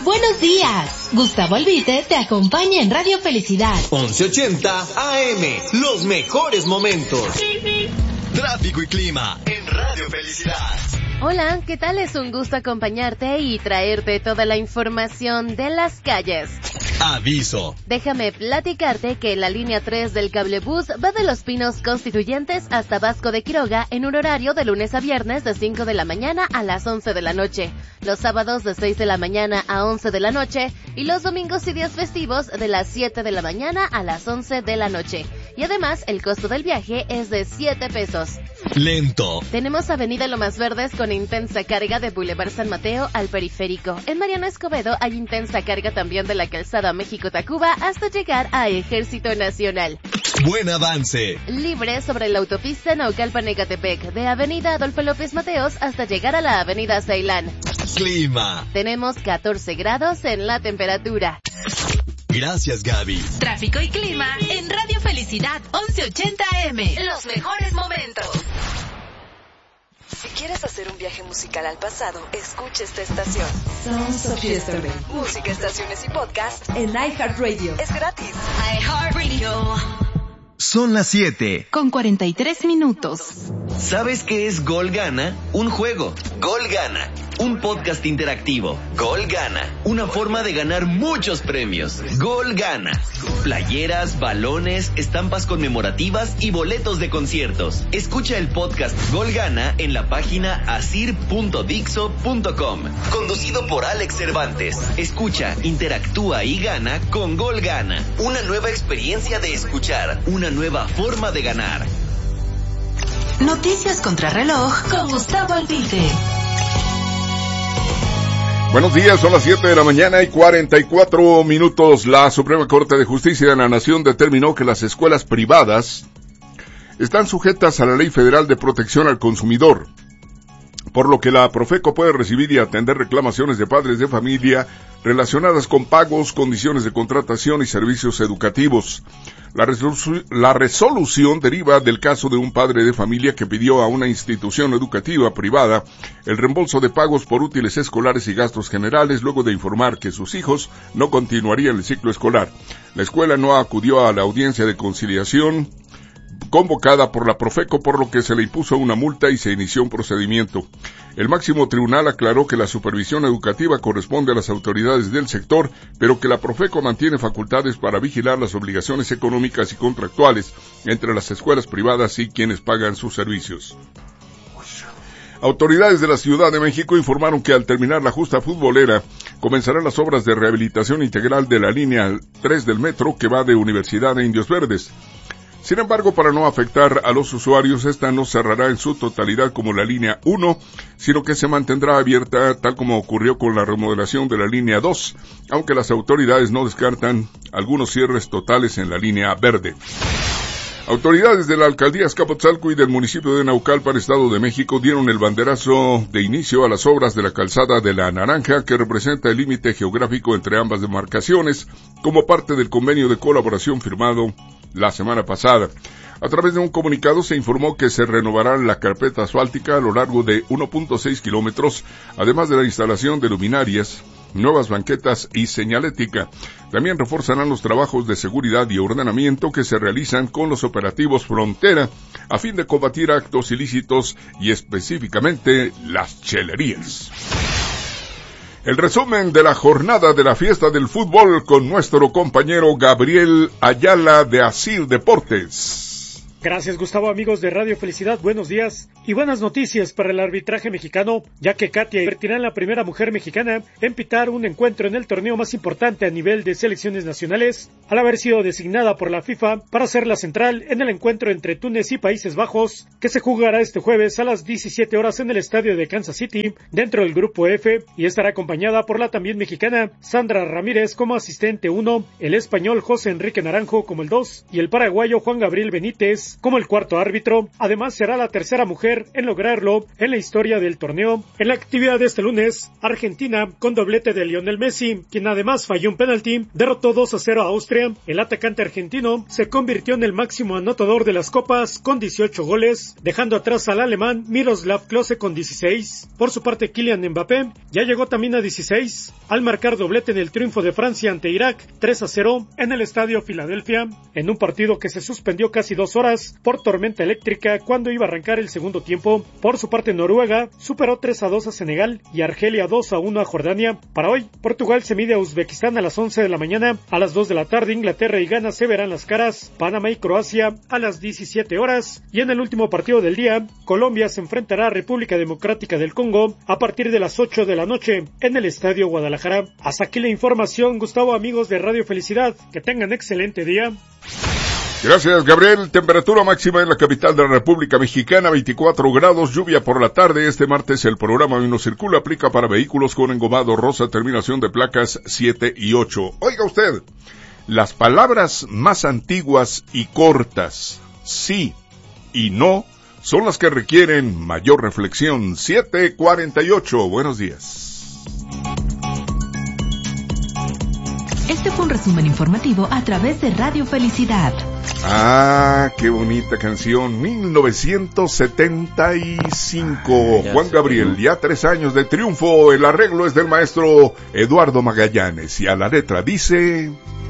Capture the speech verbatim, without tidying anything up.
Buenos días. Gustavo Albite te acompaña en Radio Felicidad. once ochenta A M, los mejores momentos. Tráfico y clima en Radio Felicidad. Hola, ¿qué tal? Es un gusto acompañarte y traerte toda la información de las calles. Aviso. Déjame platicarte que la línea tres del cablebús va de Los Pinos Constituyentes hasta Vasco de Quiroga en un horario de lunes a viernes de cinco de la mañana a las once de la noche, los sábados de seis de la mañana a once de la noche y los domingos y días festivos de las siete de la mañana a las once de la noche. Y además, el costo del viaje es de siete pesos. Lento. Tenemos Avenida Lomas Verdes con intensa carga de Boulevard San Mateo al Periférico. En Mariano Escobedo hay intensa carga también de la calzada México-Tacuba hasta llegar a Ejército Nacional. Buen avance. Libre sobre la autopista Naucalpan-Ecatepec, de Avenida Adolfo López Mateos hasta llegar a la Avenida Ceilán. Clima. Tenemos catorce grados en la temperatura. Gracias, Gaby. Tráfico y clima en Radio Felicidad once ochenta A M. Los mejores momentos. Si quieres hacer un viaje musical al pasado, escucha esta estación. Sounds of Yesterday. Música, estaciones y podcast en iHeartRadio. Es gratis. iHeartRadio. Son las siete. Con cuarenta y tres minutos. ¿Sabes qué es Gol Gana? Un juego. Gol Gana. Un podcast interactivo. Gol Gana. Una forma de ganar muchos premios. Gol Gana. Playeras, balones, estampas conmemorativas y boletos de conciertos. Escucha el podcast Gol Gana en la página asir punto dixo punto com. Conducido por Alex Cervantes. Escucha, interactúa y gana con Gol Gana. Una nueva experiencia de escuchar. Una nueva forma de ganar. Noticias Contrarreloj con Gustavo Albite. Buenos días, son las siete de la mañana y cuarenta y cuatro minutos. La Suprema Corte de Justicia de la Nación determinó que las escuelas privadas están sujetas a la Ley Federal de Protección al Consumidor, por lo que la Profeco puede recibir y atender reclamaciones de padres de familia relacionadas con pagos, condiciones de contratación y servicios educativos. La, resolu- la resolución deriva del caso de un padre de familia que pidió a una institución educativa privada el reembolso de pagos por útiles escolares y gastos generales luego de informar que sus hijos no continuarían el ciclo escolar. La escuela no acudió a la audiencia de conciliación convocada por la Profeco, por lo que se le impuso una multa y se inició un procedimiento. El máximo tribunal aclaró que la supervisión educativa corresponde a las autoridades del sector, pero que la Profeco mantiene facultades para vigilar las obligaciones económicas y contractuales entre las escuelas privadas y quienes pagan sus servicios. Autoridades de la Ciudad de México informaron que al terminar la justa futbolera, comenzarán las obras de rehabilitación integral de la línea tres del metro que va de Universidad a Indios Verdes. Sin embargo, para no afectar a los usuarios, esta no cerrará en su totalidad como la línea uno, sino que se mantendrá abierta tal como ocurrió con la remodelación de la línea dos, aunque las autoridades no descartan algunos cierres totales en la línea verde. Autoridades de la Alcaldía Azcapotzalco y del municipio de Naucalpan, Estado de México, dieron el banderazo de inicio a las obras de la calzada de la Naranja, que representa el límite geográfico entre ambas demarcaciones, como parte del convenio de colaboración firmado la semana pasada. A través de un comunicado se informó que se renovará la carpeta asfáltica a lo largo de uno punto seis kilómetros, además de la instalación de luminarias, nuevas banquetas y señalética. También reforzarán los trabajos de seguridad y ordenamiento que se realizan con los operativos Frontera a fin de combatir actos ilícitos y específicamente las chelerías. El resumen de la jornada de la fiesta del fútbol con nuestro compañero Gabriel Ayala de Asir Deportes. Gracias, Gustavo. Amigos de Radio Felicidad, buenos días y buenas noticias para el arbitraje mexicano, ya que Katia convertirá en la primera mujer mexicana en pitar un encuentro en el torneo más importante a nivel de selecciones nacionales, al haber sido designada por la FIFA para ser la central en el encuentro entre Túnez y Países Bajos, que se jugará este jueves a las diecisiete horas en el estadio de Kansas City, dentro del grupo F, y estará acompañada por la también mexicana Sandra Ramírez como asistente uno, el español José Enrique Naranjo como el dos, y el paraguayo Juan Gabriel Benítez como el cuarto árbitro. Además, será la tercera mujer en lograrlo en la historia del torneo. En la actividad de este lunes, Argentina, con doblete de Lionel Messi, quien además falló un penalti, derrotó dos a cero a Austria Mbappé, el atacante argentino, se convirtió en el máximo anotador de las copas con dieciocho goles, dejando atrás al alemán Miroslav Klose con dieciséis. Por su parte, Kylian Mbappé ya llegó también a dieciséis, al marcar doblete en el triunfo de Francia ante Irak tres a cero en el Estadio Filadelfia, en un partido que se suspendió casi dos horas por tormenta eléctrica cuando iba a arrancar el segundo tiempo. Por su parte, Noruega superó tres a dos a Senegal y Argelia dos a uno a Jordania. Para hoy, Portugal se mide a Uzbekistán a las once de la mañana, a las dos de la tarde Inglaterra y Ghana se verán las caras, Panamá y Croacia a las diecisiete horas, y en el último partido del día, Colombia se enfrentará a República Democrática del Congo a partir de las ocho de la noche en el Estadio Guadalajara. Hasta aquí la información, Gustavo, amigos de Radio Felicidad, que tengan excelente día. Gracias, Gabriel. Temperatura máxima en la capital de la República Mexicana, veinticuatro grados, lluvia por la tarde. Este martes el programa Vino Circula aplica para vehículos con engomado rosa, terminación de placas siete y ocho. Oiga usted, las palabras más antiguas y cortas, sí y no, son las que requieren mayor reflexión. siete cuarenta y ocho, buenos días. Este fue un resumen informativo a través de Radio Felicidad. Ah, qué bonita canción, mil novecientos setenta y cinco. Juan Gabriel, ya tres años de triunfo. El arreglo es del maestro Eduardo Magallanes y a la letra dice...